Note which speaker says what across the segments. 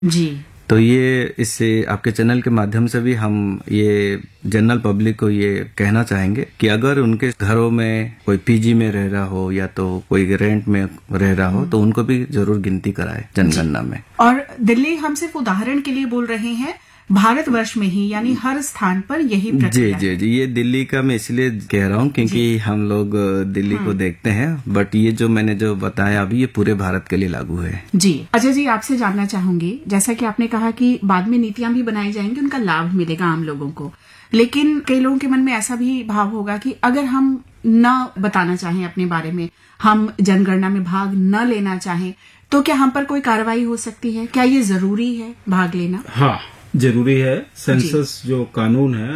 Speaker 1: जी।
Speaker 2: तो ये इससे आपके चैनल के माध्यम से भी हम ये जनरल पब्लिक को ये कहना चाहेंगे कि अगर उनके घरों में कोई पीजी में रह रहा हो या तो कोई रेंट में रह रहा हो तो उनको भी जरूर गिनती कराए जनगणना में।
Speaker 1: और दिल्ली हम सिर्फ उदाहरण के लिए बोल रहे हैं, भारतवर्ष में ही यानी हर स्थान पर यही प्रक्रिया है।
Speaker 2: जी, ये दिल्ली का मैं इसलिए कह रहा हूँ क्योंकि हम लोग दिल्ली को देखते हैं, बट ये जो मैंने जो बताया अभी ये पूरे भारत के लिए लागू है।
Speaker 1: जी अजय जी, आपसे जानना चाहूंगी, जैसा कि आपने कहा कि बाद में नीतियां भी बनाई जाएंगी, उनका लाभ मिलेगा आम लोगों को, लेकिन कई लोगों के मन में ऐसा भी भाव होगा कि अगर हम न बताना चाहें अपने बारे में, हम जनगणना में भाग न लेना चाहें, तो क्या हम पर कोई कार्रवाई हो सकती है? क्या ये जरूरी है भाग लेना?
Speaker 3: हाँ, जरूरी है। सेंसस जो कानून है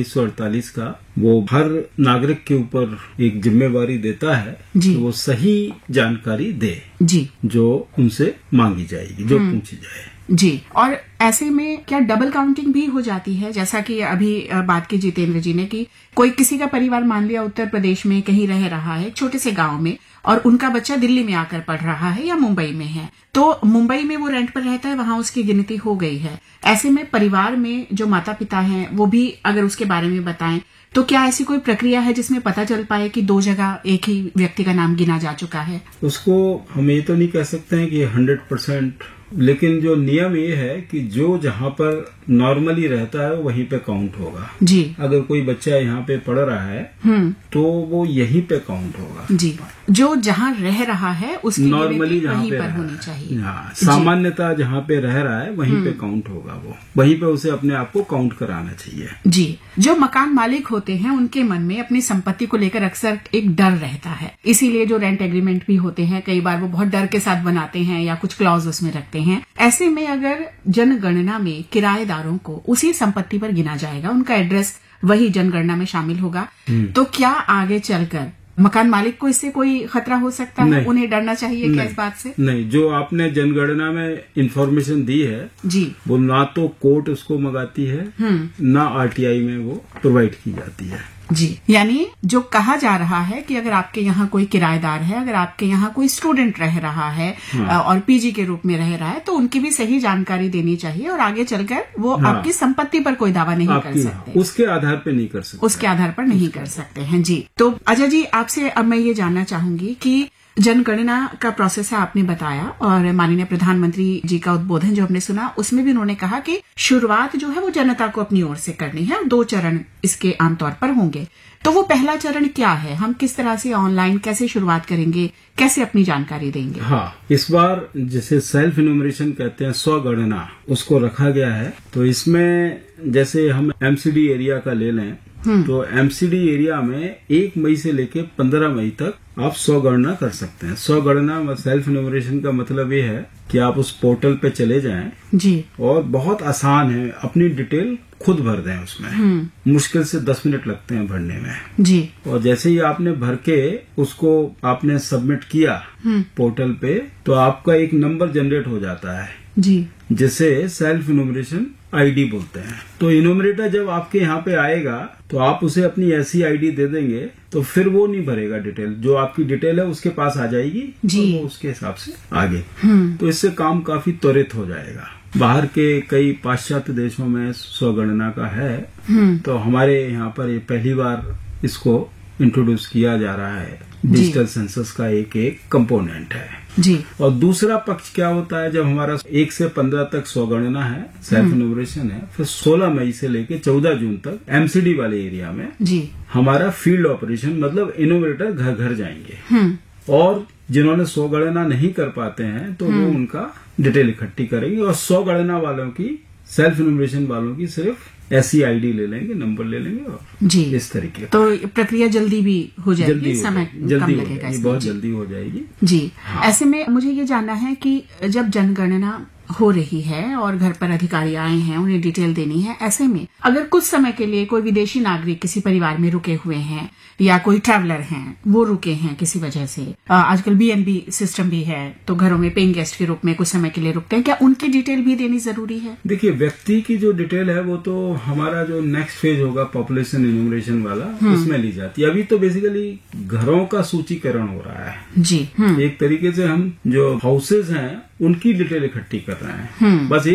Speaker 3: 1948 का, वो हर नागरिक के ऊपर एक जिम्मेवारी देता है कि वो सही जानकारी दे
Speaker 1: जी,
Speaker 3: जो उनसे मांगी जाएगी, जो पूछी जाए।
Speaker 1: जी। और ऐसे में क्या डबल काउंटिंग भी हो जाती है? जैसा कि अभी बात की जितेंद्र जी ने कि कोई किसी का परिवार मान लिया उत्तर प्रदेश में कहीं रह रहा है, छोटे से गांव में, और उनका बच्चा दिल्ली में आकर पढ़ रहा है या मुंबई में है, तो मुंबई में वो रेंट पर रहता है, वहां उसकी गिनती हो गई है। ऐसे में परिवार में जो माता पिता हैं वो भी अगर उसके बारे में बताएं, तो क्या ऐसी कोई प्रक्रिया है जिसमें पता चल पाए कि 2 जगह एक ही व्यक्ति का नाम गिना जा चुका है?
Speaker 3: उसको हम ये तो नहीं कह सकते हैं कि 100%, लेकिन जो नियम ये है कि जो जहाँ पर नॉर्मली रहता है वहीं पे काउंट होगा।
Speaker 1: जी।
Speaker 3: अगर कोई बच्चा यहाँ पे पढ़ रहा है तो वो यहीं पे काउंट होगा।
Speaker 1: जी, जो जहाँ रह रहा है उसकी
Speaker 3: नॉर्मली
Speaker 1: वहीं पर होनी चाहिए।
Speaker 3: हाँ, सामान्यता जहाँ पे रह रहा है वहीं पे काउंट होगा, वो वहीं पे उसे अपने आप को काउंट कराना चाहिए।
Speaker 1: जी, जो मकान मालिक होते हैं उनके मन में अपनी संपत्ति को लेकर अक्सर एक डर रहता है, इसीलिए जो रेंट एग्रीमेंट भी होते हैं कई बार वो बहुत डर के साथ बनाते हैं या कुछ क्लॉज उसमें रखते हैं। ऐसे में अगर जनगणना में किराएदारों को उसी संपत्ति पर गिना जाएगा, उनका एड्रेस वही जनगणना में शामिल होगा, तो क्या आगे चलकर मकान मालिक को इससे कोई खतरा हो सकता है? उन्हें डरना चाहिए क्या इस बात से?
Speaker 3: नहीं, जो आपने जनगणना में इंफॉर्मेशन दी है
Speaker 1: जी,
Speaker 3: वो ना तो कोर्ट उसको मंगाती है, ना आरटीआई में वो प्रोवाइड की जाती है।
Speaker 1: जी, यानी जो कहा जा रहा है कि अगर आपके यहाँ कोई किराएदार है, अगर आपके यहाँ कोई स्टूडेंट रह रहा है और पीजी के रूप में रह रहा है, तो उनकी भी सही जानकारी देनी चाहिए और आगे चलकर वो आपकी संपत्ति पर कोई दावा नहीं कर सकते,
Speaker 3: उसके आधार पर नहीं कर सकते,
Speaker 1: उसके आधार पर नहीं कर सकते हैं। जी, तो अजय जी, आपसे अब मैं ये जानना चाहूंगी कि जनगणना का प्रोसेस है, आपने बताया, और माननीय प्रधानमंत्री जी का उद्बोधन जो हमने सुना उसमें भी उन्होंने कहा कि शुरुआत जो है वो जनता को अपनी ओर से करनी है और 2 चरण इसके आमतौर पर होंगे। तो वो पहला चरण क्या है? हम किस तरह से ऑनलाइन कैसे शुरुआत करेंगे, कैसे अपनी जानकारी देंगे?
Speaker 3: हाँ, इस बार जिसे सेल्फ इन्यूमरेशन कहते हैं, स्वगणना, उसको रखा गया है। तो इसमें जैसे हम एमसीडी एरिया का ले लें तो एमसीडी एरिया में 1 मई से लेके 15 मई तक आप स्वगणना कर सकते हैं। स्वगणना सेल्फ इन्यूमरेशन का मतलब ये है कि आप उस पोर्टल पे चले जाएं
Speaker 1: जी, और
Speaker 3: बहुत आसान है, अपनी डिटेल खुद भर दें उसमें। मुश्किल से 10 मिनट लगते हैं भरने में
Speaker 1: जी,
Speaker 3: और जैसे ही आपने भर के उसको आपने सबमिट किया पोर्टल पे, तो आपका एक नंबर जनरेट हो जाता है
Speaker 1: जी,
Speaker 3: जिसे सेल्फ इन्यूमरेशन आईडी बोलते हैं। तो इन्यूमरेटर जब आपके यहाँ पे आएगा तो आप उसे अपनी ऐसी आईडी दे देंगे तो फिर वो नहीं भरेगा डिटेल, जो आपकी डिटेल है उसके पास आ जाएगी
Speaker 1: जी,
Speaker 3: और वो उसके हिसाब से आगे। तो इससे काम काफी त्वरित हो जाएगा। बाहर के कई पाश्चात्य देशों में स्वगणना का है, तो हमारे यहाँ पर ये पहली बार इसको इंट्रोड्यूस किया जा रहा है। डिजिटल सेंसस का एक कंपोनेंट है
Speaker 1: जी।
Speaker 3: और दूसरा पक्ष क्या होता है, जब हमारा 1 से 15 तक स्वगणना है, सेल्फ इन्यूमरेशन है, फिर 16 मई से लेके 14 जून तक एमसीडी वाले एरिया में
Speaker 1: जी,
Speaker 3: हमारा फील्ड ऑपरेशन, मतलब इन्यूमरेटर घर घर जाएंगे और जिन्होंने स्वगणना नहीं कर पाते हैं तो वो उनका डिटेल इकट्ठी करेंगे और स्वगणना वालों की, सेल्फ इन्यूमरेशन वालों की सिर्फ ऐसी आईडी ले लेंगे, नंबर ले लेंगे और
Speaker 1: जी,
Speaker 3: इस तरीके।
Speaker 1: तो प्रक्रिया जल्दी भी हो जाएगी, समय कम लगेगा,
Speaker 3: बहुत जल्दी हो जाएगी
Speaker 1: जी। हाँ। ऐसे में मुझे ये जानना है कि जब जनगणना हो रही है और घर पर अधिकारी आए हैं, उन्हें डिटेल देनी है, ऐसे में अगर कुछ समय के लिए कोई विदेशी नागरिक किसी परिवार में रुके हुए हैं या कोई ट्रैवलर हैं, वो रुके हैं किसी वजह से, आजकल बीएनबी सिस्टम भी है, तो घरों में पेइंग गेस्ट के रूप में कुछ समय के लिए रुकते हैं, क्या उनकी डिटेल भी देनी जरूरी है?
Speaker 3: देखिए, व्यक्ति की जो डिटेल है वो तो हमारा जो नेक्स्ट फेज होगा पॉपुलेशन इन्यूमरेशन वाला, उसमें ली जाती है। अभी तो बेसिकली घरों का सूचीकरण हो रहा है
Speaker 1: जी।
Speaker 3: एक तरीके से हम जो हाउसेज हैं उनकी डिटेल इकट्ठी कर कर रहे हैं। बस